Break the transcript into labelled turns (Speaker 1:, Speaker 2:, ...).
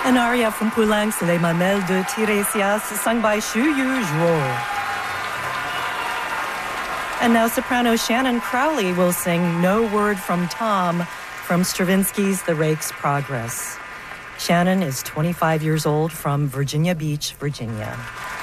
Speaker 1: An aria from Poulenc, c'est Les Mamelles de Tiresias, sung by Xu Yu Zhuo. And now soprano Shannon Crowley will sing No Word from Tom from Stravinsky's The Rake's Progress. Shannon is 25 years old from Virginia Beach, Virginia.